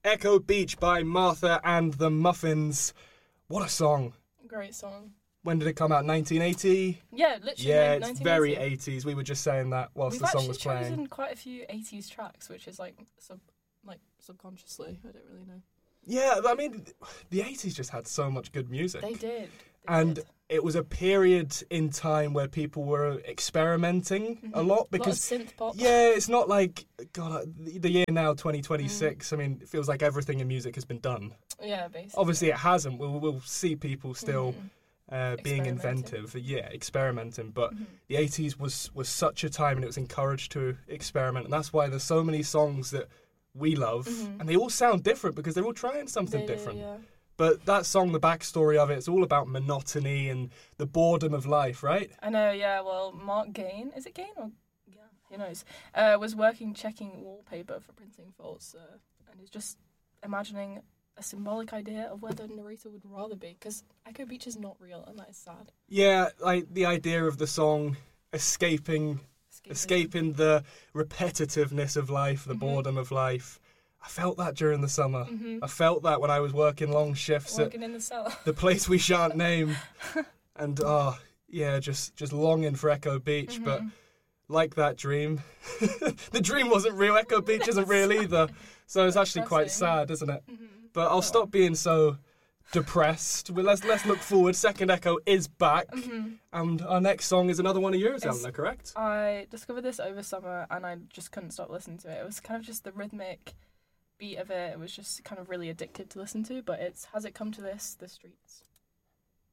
Echo Beach by Martha and the Muffins. What a song. Great song. When did it come out? 1980? Yeah, literally. Yeah, it's 1980. very 80s. We were just saying that whilst the song was playing. We've actually chosen quite a few 80s tracks, which is subconsciously. I don't really know. Yeah, I mean, the 80s just had so much good music. They did. It was a period in time where people were experimenting a lot because a lot of synth pop. Yeah, it's not like God. The year now, 2026. I mean, it feels like everything in music has been done. Yeah, basically. Obviously, it hasn't. We'll see people still being inventive. Yeah, experimenting. But the 80s was such a time, and it was encouraged to experiment, and that's why there's so many songs that we love, and they all sound different because they're all trying something different. Yeah. But that song, the backstory of it, it's all about monotony and the boredom of life, right? I know, yeah. Well, Mark Gain, is it Gain or yeah, who knows? Was checking wallpaper for printing faults, and is just imagining a symbolic idea of where the narrator would rather be, because Echo Beach is not real, and that is sad. Yeah, like the idea of the song escaping the repetitiveness of life, the boredom of life. I felt that during the summer. I felt that when I was working long shifts in the cellar. The place we shan't name. And, just longing for Echo Beach. But like that dream, the dream wasn't real. Echo Beach isn't real either. So it's actually quite sad, isn't it? But I'll stop being so depressed. Well, let's look forward. Second Echo is back. And our next song is another one of yours, Eleanor, correct? I discovered this over summer, and I just couldn't stop listening to it. It was kind of just the rhythmic beat of it. It was just kind of really addictive to listen to, but it's Has It Come to This, The Streets.